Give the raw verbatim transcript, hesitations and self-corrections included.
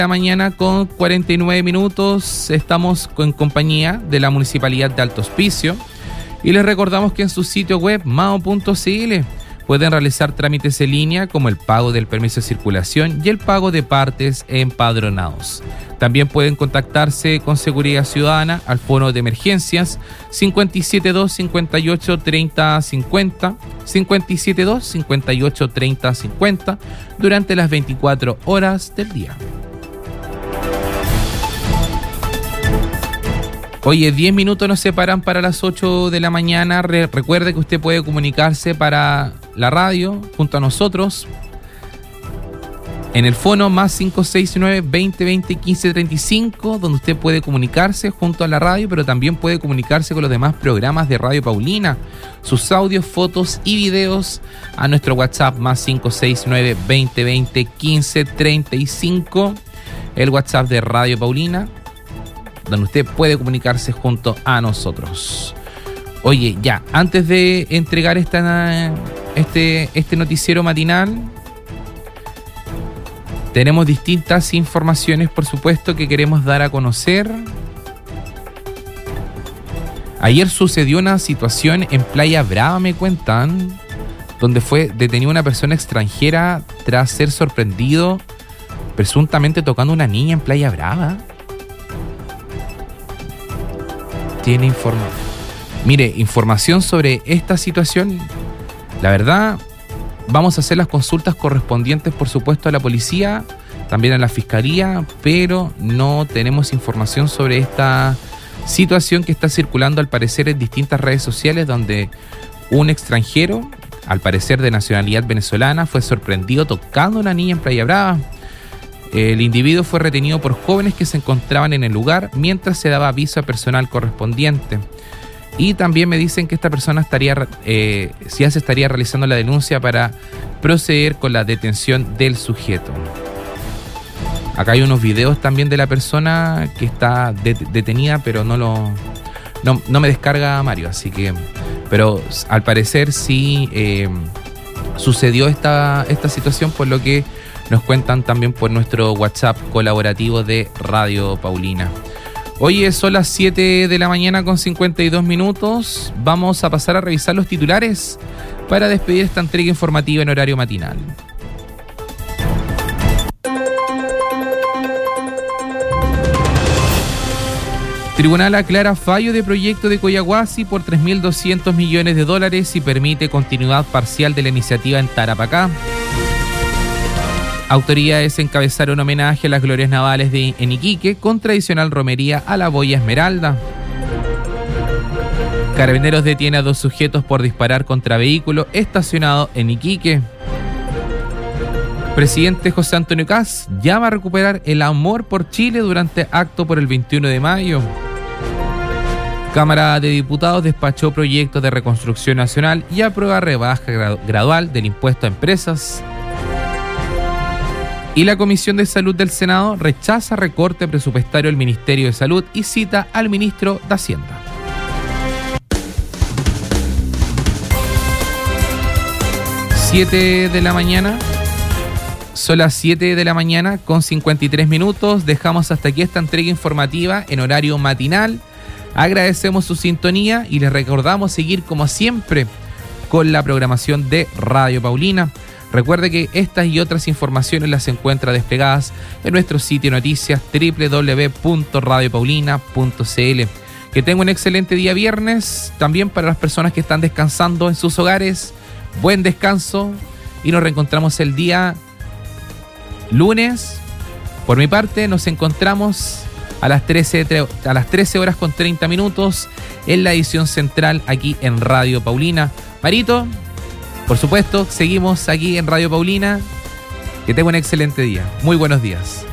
La mañana con cuarenta y nueve minutos. Estamos en compañía de la Municipalidad de Alto Hospicio y les recordamos que en su sitio web mao punto c l pueden realizar trámites en línea como el pago del permiso de circulación y el pago de partes empadronados. También pueden contactarse con Seguridad Ciudadana al fono de emergencias cinco siete dos, cinco ocho, treinta, cincuenta, cinco siete dos, cinco ocho, treinta, cincuenta durante las veinticuatro horas del día. Oye, diez minutos nos separan para las ocho de la mañana. Re- recuerde que usted puede comunicarse para la radio junto a nosotros en el fono más cinco seis nueve, veinte, veinte, quince, treinta y cinco, donde usted puede comunicarse junto a la radio, pero también puede comunicarse con los demás programas de Radio Paulina, sus audios, fotos y videos a nuestro WhatsApp más cinco seis nueve, veinte, veinte, quince, treinta y cinco, el WhatsApp de Radio Paulina, donde usted puede comunicarse junto a nosotros. Oye, ya, antes de entregar esta, este, este noticiero matinal, tenemos distintas informaciones, por supuesto, que queremos dar a conocer. Ayer sucedió una situación en Playa Brava, me cuentan, donde fue detenida una persona extranjera tras ser sorprendido presuntamente tocando a una niña en Playa Brava. Tiene información. Mire, información sobre esta situación. La verdad, vamos a hacer las consultas correspondientes, por supuesto, a la policía, también a la fiscalía, pero no tenemos información sobre esta situación que está circulando al parecer en distintas redes sociales, donde un extranjero, al parecer de nacionalidad venezolana, fue sorprendido tocando a una niña en Playa Brava. El individuo fue retenido por jóvenes que se encontraban en el lugar mientras se daba aviso a personal correspondiente. Y también me dicen que esta persona estaría, eh, ya se estaría realizando la denuncia para proceder con la detención del sujeto. Acá hay unos videos también de la persona que está de- detenida, pero no lo no, no me descarga Mario, así que, pero al parecer sí eh, sucedió esta, esta situación, por lo que nos cuentan también por nuestro WhatsApp colaborativo de Radio Paulina. Oye, son las siete de la mañana con cincuenta y dos minutos. Vamos a pasar a revisar los titulares para despedir esta entrega informativa en horario matinal. Tribunal aclara fallo de proyecto de Coyahuasi por tres mil doscientos millones de dólares y permite continuidad parcial de la iniciativa en Tarapacá. Autoridades encabezaron homenaje a las glorias navales de en Iquique con tradicional romería a la boya Esmeralda. Carabineros detiene a dos sujetos por disparar contra vehículo estacionado en Iquique. Presidente José Antonio Kast llama a recuperar el amor por Chile durante acto por el veintiuno de mayo. Cámara de Diputados despachó proyectos de reconstrucción nacional y aprueba rebaja gradual del impuesto a empresas. Y la Comisión de Salud del Senado rechaza recorte presupuestario del Ministerio de Salud y cita al ministro de Hacienda. siete de la mañana. Son las siete de la mañana con cincuenta y tres minutos. Dejamos hasta aquí esta entrega informativa en horario matinal. Agradecemos su sintonía y les recordamos seguir como siempre con la programación de Radio Paulina. Recuerde que estas y otras informaciones las encuentra desplegadas en nuestro sitio de noticias doble u doble u doble u punto radio paulina punto c l. Que tenga un excelente día viernes. También para las personas que están descansando en sus hogares, buen descanso y nos reencontramos el día lunes. Por mi parte, nos encontramos a las trece, a las trece horas con treinta minutos en la edición central aquí en Radio Paulina. Marito, por supuesto, seguimos aquí en Radio Paulina. Que tenga un excelente día. Muy buenos días.